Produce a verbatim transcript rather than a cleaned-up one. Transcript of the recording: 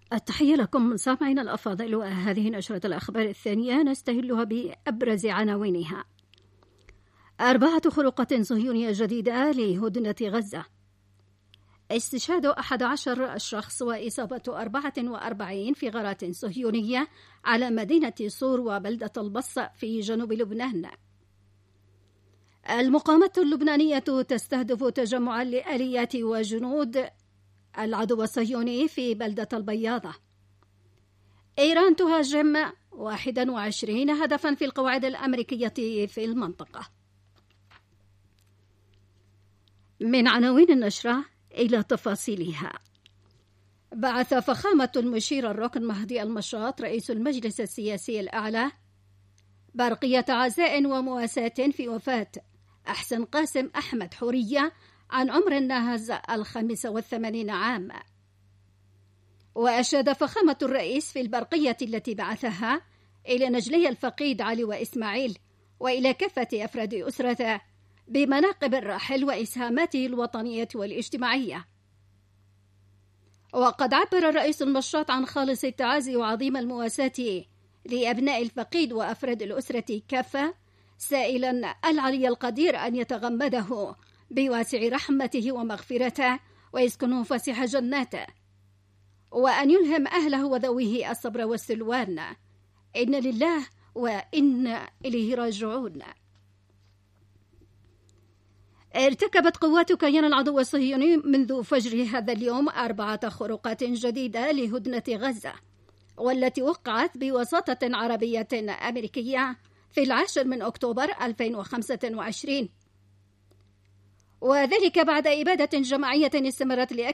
التحية لكم سامعين الأفاضل، وهذه نشرة الأخبار الثانية نستهلها بأبرز عناوينها. أربعة خروقة صهيونية جديدة لهدنة غزة. استشهاد أحد عشر شخص وإصابة أربعة وأربعين في غارات صهيونية على مدينة صور وبلدة البص في جنوب لبنان. المقاومة اللبنانية تستهدف تجمعا لآليات وجنود العدو الصهيوني في بلدة البياضة. إيران تهاجم واحد وعشرين هدفا في القواعد الأمريكية في المنطقة. من عناوين النشرة إلى تفاصيلها. بعث فخامة المشير الركن مهدي المشاط رئيس المجلس السياسي الأعلى برقية عزاء ومواساة في وفاة أحسن قاسم أحمد حورية عن عمر ناهز الخامس والثمانين عام. وأشاد فخامة الرئيس في البرقية التي بعثها إلى نجلي الفقيد علي وإسماعيل وإلى كافة أفراد أسرته بمناقب الراحل وإسهاماته الوطنية والاجتماعية. وقد عبر الرئيس المشاط عن خالص التعازي وعظيم المواساة لأبناء الفقيد وأفراد الأسرة كافة، سائلا العلي القدير أن يتغمده بواسع رحمته ومغفرته ويسكنه فسيح جناته، وأن يلهم أهله وذويه الصبر والسلوان. إن لله وإن إليه راجعون. ارتكبت قوات كيان العدو الصهيوني منذ فجر هذا اليوم أربعة خروقات جديدة لهدنة غزة، والتي وقعت بوساطة عربية أمريكية في العاشر من أكتوبر ألفين وخمسة وعشرين، وذلك بعد إبادة جماعية استمرت لأكثر